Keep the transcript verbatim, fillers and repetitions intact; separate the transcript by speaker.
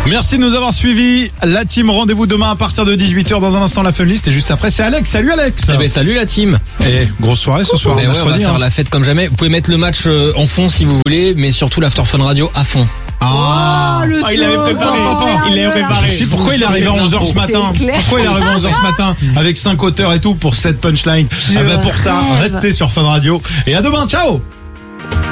Speaker 1: Merci de nous avoir suivis. La team, rendez-vous demain à partir de dix-huit heures dans un instant la Fun List. Et juste après, c'est Alex. Salut Alex.
Speaker 2: Eh ben, salut la team.
Speaker 1: Et grosse soirée ce soir.
Speaker 2: Mais ouais,
Speaker 1: mercredi,
Speaker 2: on va faire
Speaker 1: hein.
Speaker 2: la fête comme jamais. Vous pouvez mettre le match euh, en fond si vous voulez, mais surtout l'After Fun Radio à fond.
Speaker 1: Ah,
Speaker 3: Oh, le
Speaker 4: Ah, il l'avait
Speaker 3: slogan.
Speaker 4: préparé. Il l'avait préparé.
Speaker 1: Je sais pourquoi il est arrivé à onze heures ce matin.
Speaker 3: C'est clair.
Speaker 1: Pourquoi il est arrivé à onze heures ce matin avec cinq auteurs et tout pour cette punchline. Ah bah pour ça,
Speaker 3: rêve.
Speaker 1: restez sur Fun Radio. Et à demain. Ciao.